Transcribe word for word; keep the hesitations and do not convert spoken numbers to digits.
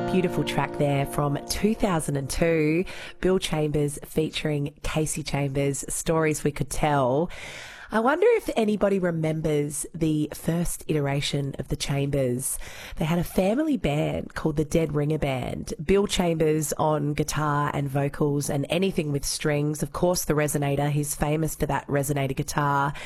Beautiful track there from two thousand two, Bill Chambers featuring Casey Chambers, Stories We Could Tell. I wonder if anybody remembers the first iteration of the Chambers. They had a family band called the Dead Ringer Band. Bill Chambers on guitar and vocals and anything with strings. Of course, the resonator. He's famous for that resonator guitar.